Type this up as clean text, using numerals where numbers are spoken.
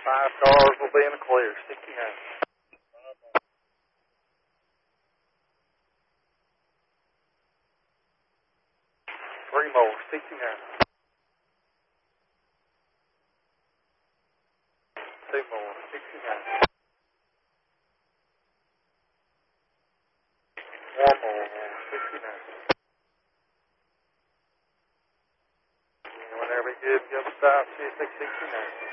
5 cars will be in the clear. 69. 3 more. 69. 2 more. 69. 1 more. 69. Whenever you give the other side, see if they 69.